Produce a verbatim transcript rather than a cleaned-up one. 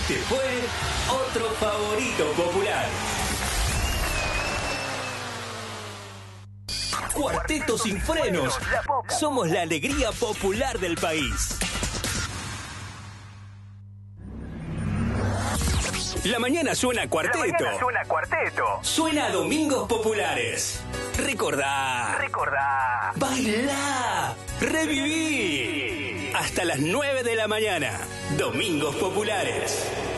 Este fue otro favorito popular. Cuarteto Sin Frenos. Somos la alegría popular del país. La mañana suena cuarteto. La mañana suena cuarteto. Suena a Domingos Populares. Recordá. Recordá. Bailá. Reviví. Hasta las nueve de la mañana. Domingos Populares.